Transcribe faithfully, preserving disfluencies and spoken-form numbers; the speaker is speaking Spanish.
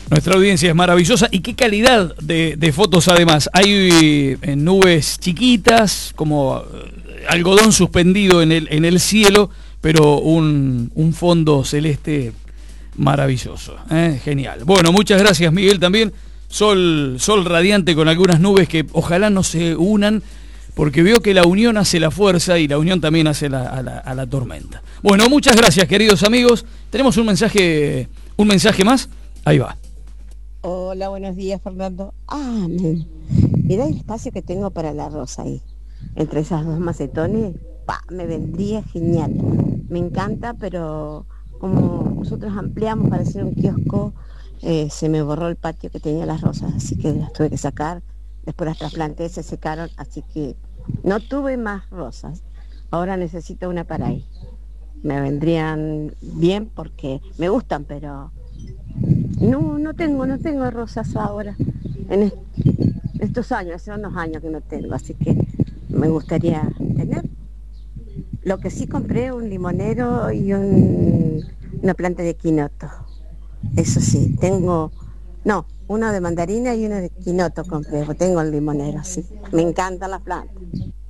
Nuestra audiencia es maravillosa y qué calidad de, de fotos además. Hay eh, nubes chiquitas, como eh, algodón suspendido en el, en el cielo, pero un, un fondo celeste maravilloso, ¿eh? Genial. Bueno, muchas gracias, Miguel, también. Sol, sol radiante con algunas nubes que ojalá no se unan, porque veo que la unión hace la fuerza y la unión también hace la, a, la, a la tormenta. Bueno, muchas gracias, queridos amigos. Tenemos un mensaje, un mensaje más. Ahí va. Hola, buenos días, Fernando. Ah, me, mirá el espacio que tengo para la rosa ahí. Entre esas dos macetones, pa, me vendría genial. Me encanta, pero como nosotros ampliamos para hacer un kiosco, eh, se me borró el patio que tenía las rosas, así que las tuve que sacar. Después las trasplanté, se secaron, así que no tuve más rosas. Ahora necesito una para ahí. Me vendrían bien porque me gustan, pero no, no tengo, no tengo rosas ahora. En est- estos años, hace unos años que no tengo, así que me gustaría tener. Lo que sí compré, un limonero y un, una planta de quinoto. Eso sí, tengo, no, uno de mandarina y uno de quinoto compré, porque tengo el limonero, sí. Me encantan las plantas.